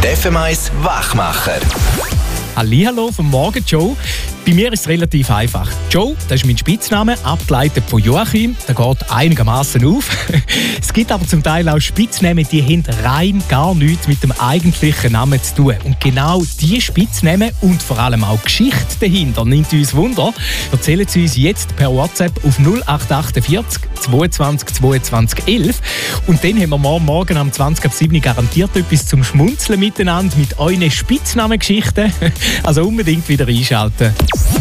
Der FM1 Wachmacher. Hallihallo vom Morgen, Joe. Bei mir ist es relativ einfach. Joe, das ist mein Spitzname, abgeleitet von Joachim. Der geht einigermaßen auf. Es gibt aber zum Teil auch Spitznamen, die haben rein gar nichts mit dem eigentlichen Namen zu tun. Und genau diese Spitznamen und vor allem auch die Geschichte dahinter nimmt uns Wunder. Erzählen Sie uns jetzt per WhatsApp auf 0848 22 22 11. Und dann haben wir morgen am 20.07 garantiert etwas zum Schmunzeln miteinander mit euren Spitznamengeschichten. Also unbedingt wieder einschalten.